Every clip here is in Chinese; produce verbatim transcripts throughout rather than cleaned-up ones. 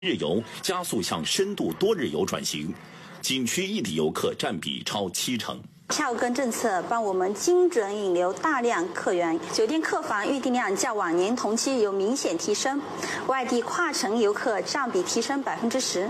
日游加速向深度多日游转型，景区异地游客占比超七成。 下午跟政策帮我们精准引流大量客源，酒店客房预订量较往年同期有明显提升，外地跨城游客占比提升百分之十。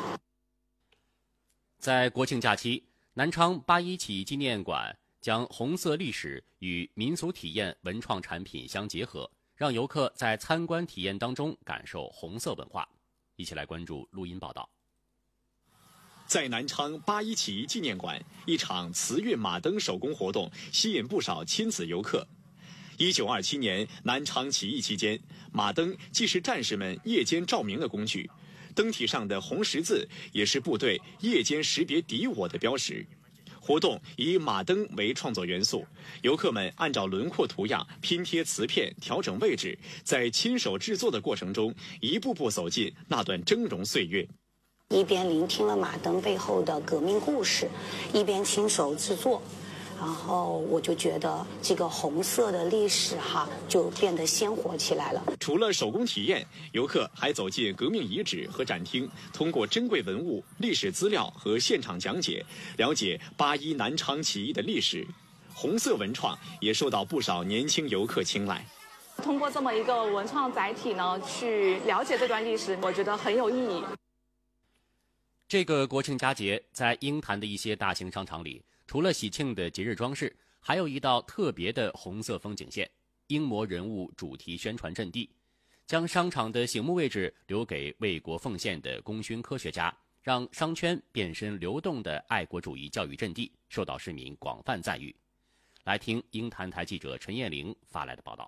在国庆假期，南昌八一起义纪念馆将红色历史与民俗体验文创产品相结合，让游客在参观体验当中感受红色文化。一起来关注录音报道。 在南昌八一起义纪念馆，一场瓷运马灯手工活动吸引不少亲子游客。一九二七年南昌起义期间，马灯既是战士们夜间照明的工具，灯体上的红十字也是部队夜间识别敌我的标识。活动以马灯为创作元素，游客们按照轮廓图样拼贴瓷片，调整位置，在亲手制作的过程中，一步步走进那段峥嵘岁月。 一边聆听了马灯背后的革命故事，一边亲手制作，然后我就觉得这个红色的历史哈就变得鲜活起来了。 除了手工体验，游客还走进革命遗址和展厅，通过珍贵文物、历史资料和现场讲解，了解八一南昌起义的历史。红色文创也受到不少年轻游客青睐。 通过这么一个文创载体呢，去了解这段历史，我觉得很有意义。 这个国庆佳节，在鹰潭的一些大型商场里，除了喜庆的节日装饰，还有一道特别的红色风景线——鹰魔人物主题宣传阵地，将商场的醒目位置留给为国奉献的功勋科学家，让商圈变身流动的爱国主义教育阵地，受到市民广泛赞誉。来听鹰潭台记者陈艳玲发来的报道。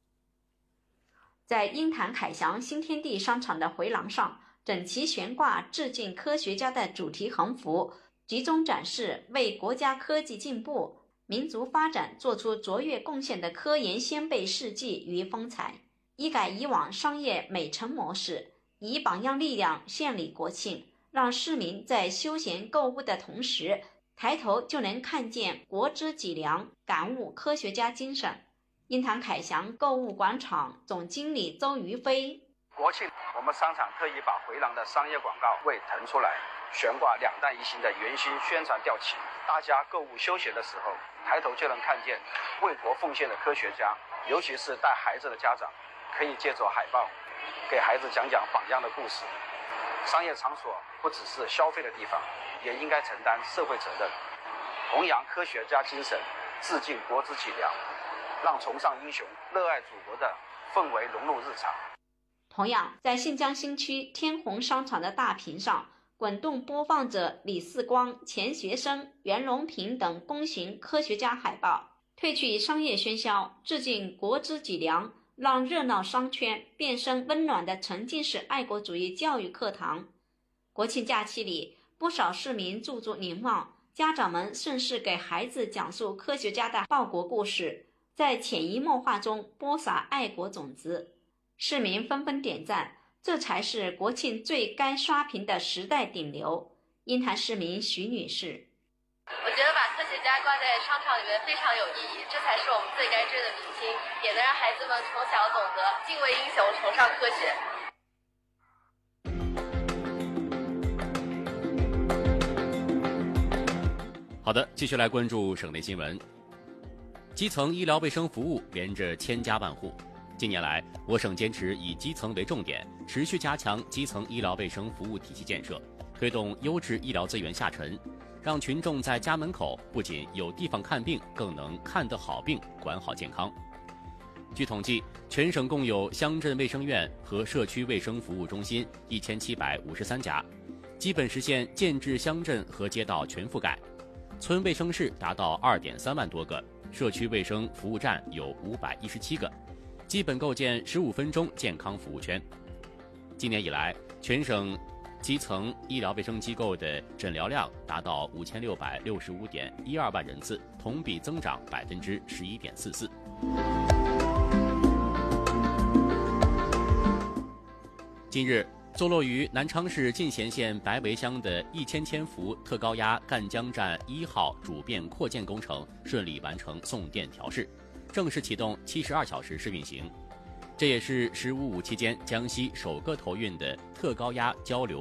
在鹰潭凯翔新天地商场的回廊上，整齐悬挂致敬科学家的主题横幅，集中展示为国家科技进步、民族发展做出卓越贡献的科研先辈事迹与风采，一改以往商业美城模式，以榜样力量献礼国庆，让市民在休闲购物的同时，抬头就能看见国之脊梁，感悟科学家精神。鹰潭凯翔购物广场总经理周于飞： 国庆，我们商场特意把回廊的商业广告位腾出来，悬挂两弹一星的圆心宣传吊旗。大家购物休闲的时候，抬头就能看见为国奉献的科学家，尤其是带孩子的家长，可以借着海报给孩子讲讲榜样的故事。商业场所不只是消费的地方，也应该承担社会责任，弘扬科学家精神，致敬国之脊梁，让崇尚英雄、热爱祖国的氛围融入日常。 同样，在信江新区天虹商场的大屏上，滚动播放着李四光、钱学森、袁隆平等功勋科学家海报，褪去商业喧嚣，致敬国之脊梁，让热闹商圈变身温暖的沉浸式爱国主义教育课堂。国庆假期里，不少市民驻足凝望，家长们顺势给孩子讲述科学家的报国故事，在潜移默化中播撒爱国种子。市民纷纷点赞，这才是国庆最该刷屏的时代顶流。鹰潭市民徐女士： 我觉得把科学家挂在商场里面非常有意义，这才是我们最该追的明星，也能让孩子们从小懂得敬畏英雄，崇尚科学。 好的，继续来关注省内新闻。基层医疗卫生服务连着千家万户。近年来，我省坚持以基层为重点，持续加强基层医疗卫生服务体系建设，推动优质医疗资源下沉，让群众在家门口不仅有地方看病，更能看得好病，管好健康。据统计，全省共有乡镇卫生院和社区卫生服务中心一千七百五十三家，基本实现建制乡镇和街道全覆盖。村卫生室达到二点三万多个，社区卫生服务站有五百一十七个，基本构建十五分钟健康服务圈。今年以来，全省基层医疗卫生机构的诊疗量达到五千六百六十五点一二万人次，同比增长百分之十一点四四。近日，坐落于南昌市进贤县白围乡的一千千伏特高压赣江站一号主变扩建工程顺利完成送电调试，正式启动七十二小时试运行。 这也是“十五五”期间江西首个投运的特高压交流